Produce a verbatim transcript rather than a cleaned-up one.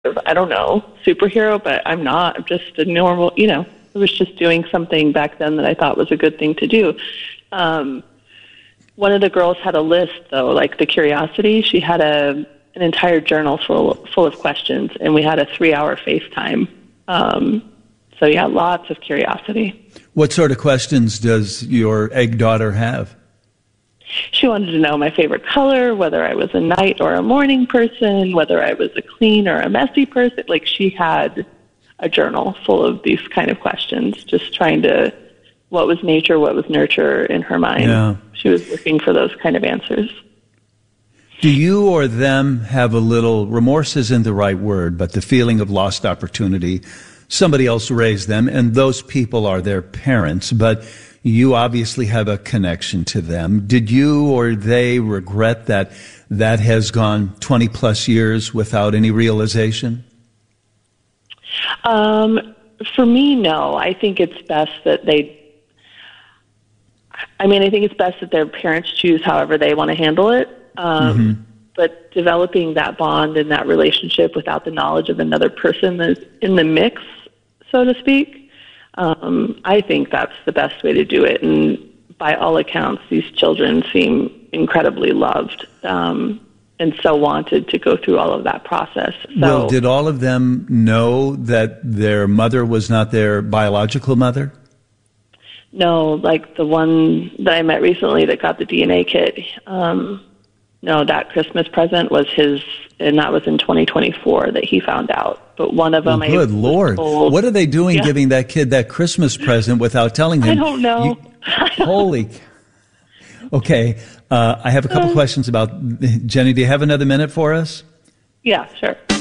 I don't know, superhero, but I'm not. I'm just a normal, you know, I was just doing something back then that I thought was a good thing to do. Um, one of the girls had a list, though, like the curiosity. She had a an entire journal full, full of questions, and we had a three-hour FaceTime. Um, so, yeah, lots of curiosity. What sort of questions does your egg daughter have? She wanted to know my favorite color, whether I was a night or a morning person, whether I was a clean or a messy person. Like, she had a journal full of these kind of questions, just trying to, what was nature, what was nurture in her mind. Yeah. She was looking for those kind of answers. Do you or them have a little, remorse isn't the right word, but the feeling of lost opportunity? Somebody else raised them, and those people are their parents, but you obviously have a connection to them. Did you or they regret that that has gone twenty plus years without any realization? Um, for me, no. I think it's best that they, I mean, I think it's best that their parents choose however they want to handle it. Um, mm-hmm. But developing that bond and that relationship without the knowledge of another person that's in the mix, so to speak, um, I think that's the best way to do it. And by all accounts, these children seem incredibly loved um, and so wanted to go through all of that process. So, well, did all of them know that their mother was not their biological mother? No, like the one that I met recently that got the D N A kit, um, no, that Christmas present was his, and that was in twenty twenty-four that he found out. But one of them, well, good I Lord, told, what are they doing yeah. giving that kid that Christmas present without telling him? I don't know. You, holy. Okay, uh, I have a couple uh, questions about Jenny. Do you have another minute for us? Yeah, sure.